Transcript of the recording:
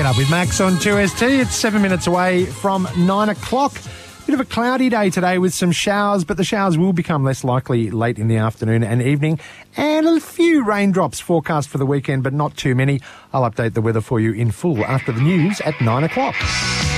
Get up with Max on 2ST. It's 7 minutes away from 9 o'clock. Bit of a cloudy day today with some showers, but the showers will become less likely late in the afternoon and evening. And a few raindrops forecast for the weekend, but not too many. I'll update the weather for you in full after the news at 9 o'clock.